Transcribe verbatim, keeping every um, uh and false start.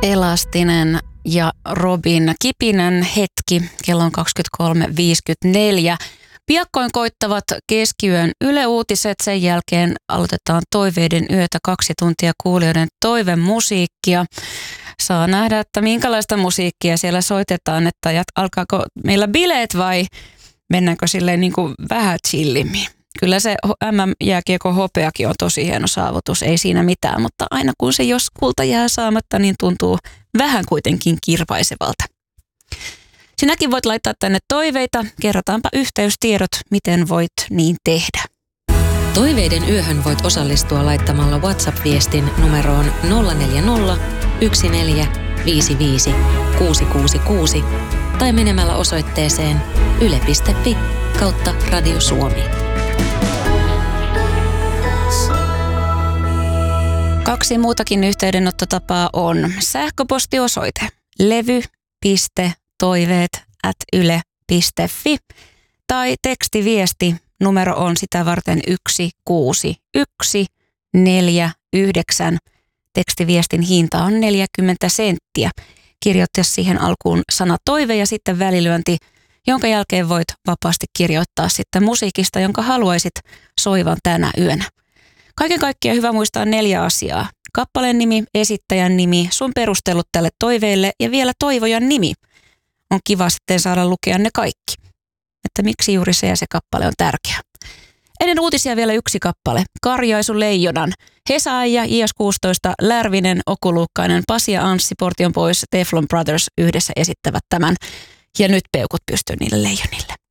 Elastinen ja Robin Kipinen hetki. Kello on kaksikymmentäkolme viisikymmentäneljä. Piakkoin koittavat keskiyön Yle Uutiset. Sen jälkeen aloitetaan Toiveiden yötä, kaksi tuntia kuulijoiden toivemusiikkia. Saa nähdä, että minkälaista musiikkia siellä soitetaan, että alkaako meillä bileet vai mennäänkö silleen niin kuin vähän chillimmin. Kyllä se M M-jääkiekon hopeakin on tosi hieno saavutus, ei siinä mitään, mutta aina kun se jos kulta jää saamatta, niin tuntuu vähän kuitenkin kirpaisevalta. Sinäkin voit laittaa tänne toiveita, kerrotaanpa yhteystiedot, miten voit niin tehdä. Toiveiden yöhön voit osallistua laittamalla WhatsApp-viestin numeroon nolla neljä nolla, yksi neljä, viisi viisi, kuusi kuusi kuusi tai menemällä osoitteeseen yle piste fi kautta Radio Suomi. Kaksi muutakin yhteydenottotapaa on sähköpostiosoite levy piste toiveet ät yle piste fi tai tekstiviesti. Numero on sitä varten yksi kuusi yksi neljä yhdeksän. Tekstiviestin hinta on neljäkymmentä senttiä. Kirjoita siihen alkuun sana toive ja sitten välilyönti, jonka jälkeen voit vapaasti kirjoittaa sitten musiikista, jonka haluaisit soivan tänä yönä. Kaiken kaikkiaan hyvä muistaa neljä asiaa. Kappaleen nimi, esittäjän nimi, sun perustelut tälle toiveelle ja vielä toivojan nimi. On kiva sitten saada lukea ne kaikki. Että miksi juuri se ja se kappale on tärkeä. Ennen uutisia vielä yksi kappale. Karjaisu Leijonan. Hesa-Aija, I S kuusitoista, Lärvinen, Okuluukkainen, Pasi ja Anssi, Portion Pois, Teflon Brothers yhdessä esittävät tämän. Ja nyt peukut pystyyn niille leijonille.